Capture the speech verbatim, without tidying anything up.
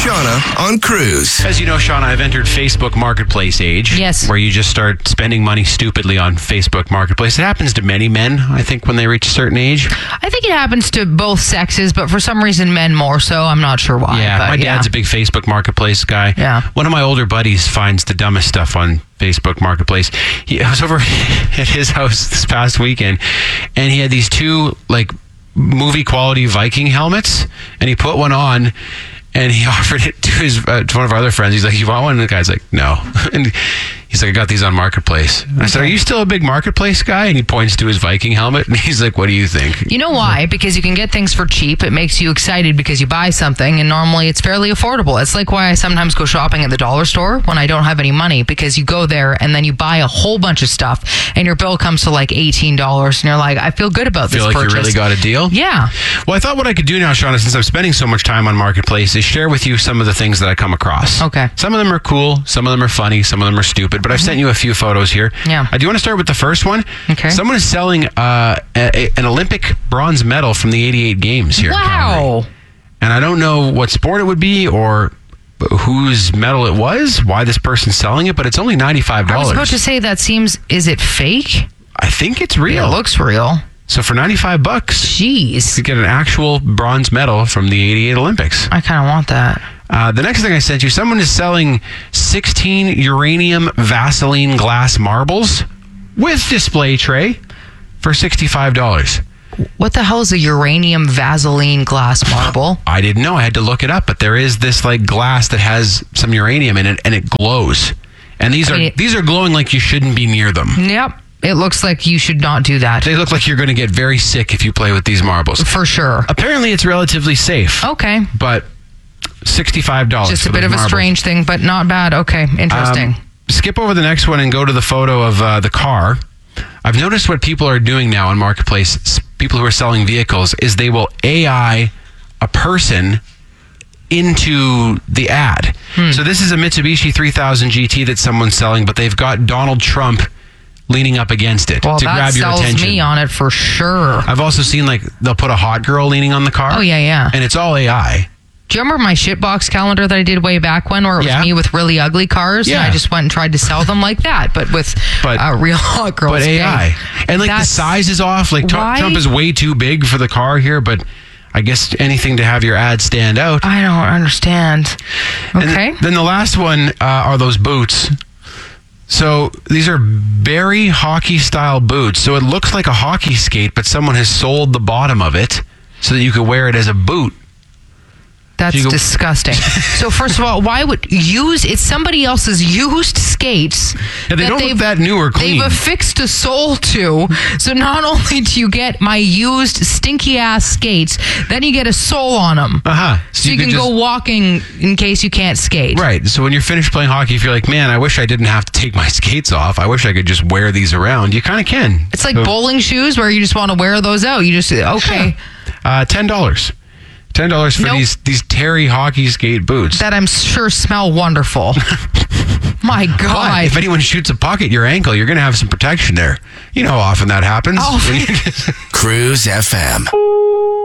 Shauna on Cruise. As you know, Shauna, I've entered Facebook Marketplace age. Yes. Where you just start spending money stupidly on Facebook Marketplace. It happens to many men, I think, when they reach a certain age. I think it happens to both sexes, but for some reason, men more so. I'm not sure why. Yeah, but my yeah. dad's a big Facebook Marketplace guy. Yeah. One of my older buddies finds the dumbest stuff on Facebook Marketplace. He I was over at his house this past weekend, and he had these two, like, movie quality Viking helmets, and he put one on, and he offered it to his uh, to one of our other friends. He's like, "You want one?" And the guy's like, "No." And he's like, "I got these on Marketplace." And I said, "Are you still a big Marketplace guy?" And he points to his Viking helmet, and he's like, "What do you think?" You know why? Because you can get things for cheap. It makes you excited because you buy something, and normally it's fairly affordable. It's like why I sometimes go shopping at the dollar store when I don't have any money, because you go there and then you buy a whole bunch of stuff, and your bill comes to like eighteen dollars, and you're like, I feel good about Feel this like purchase. you really got a deal? Yeah. Well, I thought what I could do now, Shauna, since I'm spending so much time on Marketplace, is share with you some of the things that I come across. Okay. Some of them are cool, some of them are funny, some of them are stupid, but I've sent you a few photos here. Yeah. I do want to start with the first one. Okay. Someone is selling uh, a, a- an Olympic bronze medal from the eighty-eight games here in Calgary. Wow. And I don't know what sport it would be or whose medal it was, why this person's selling it, but it's only ninety-five I dollars. was about to say that seems, is it fake? I think it's real. It looks real. So for ninety-five bucks, Jeez. you get an actual bronze medal from the eighty-eight Olympics. I kind of want that. Uh, the next thing I sent you, someone is selling sixteen uranium Vaseline glass marbles with display tray for sixty-five dollars. What the hell is a uranium Vaseline glass marble? I didn't know. I had to look it up, but there is this like glass that has some uranium in it, and it glows. And these I are mean- these are glowing like you shouldn't be near them. Yep. It looks like you should not do that. They look like you're going to get very sick if you play with these marbles. For sure. Apparently, it's relatively safe. Okay. But sixty-five dollars. Just a for bit those of a marbles. strange thing, but not bad. Okay. Interesting. Um, skip over the next one and go to the photo of uh, the car. I've noticed what people are doing now on Marketplace, s- people who are selling vehicles, is they will A I a person into the ad. Hmm. So this is a Mitsubishi three thousand G T that someone's selling, but they've got Donald Trump leaning up against it well, to that grab your sells attention. me on it for sure. I've also seen like they'll put a hot girl leaning on the car. Oh, yeah, yeah. And it's all A I. Do you remember my shitbox calendar that I did way back when, where it was Yeah. me with really ugly cars, Yeah. and I just went and tried to sell them like that, but with But- uh, real hot girls. But A I. And like That's- the size is off. Like Trump, Why? Trump is way too big for the car here, but I guess anything to have your ad stand out. I don't understand. And Okay. th- then the last one uh, are those boots. So these are Barry hockey style boots. So it looks like a hockey skate, but someone has sold the bottom of it so that you could wear it as a boot. That's You go- disgusting. So first of all, why would use it's somebody else's used skates? Yeah, they don't look they've- that new or clean. They've affixed a sole to. So not only do you get my used stinky ass skates, then you get a sole on them. Uh huh. So, you, can go walking in case you can't skate. Right. So when you're finished playing hockey, if you're like, man, I wish I didn't have to take my skates off. I wish I could just wear these around. You kind of can. It's like So, bowling shoes where you just want to wear those out. You just okay. Uh, ten dollars. Ten dollars for Nope. these these Terry hockey skate boots. That I'm sure smell wonderful. My But God. if anyone shoots a puck at your ankle, you're going to have some protection there. You know how often that happens. Oh. When you- Cruise F M.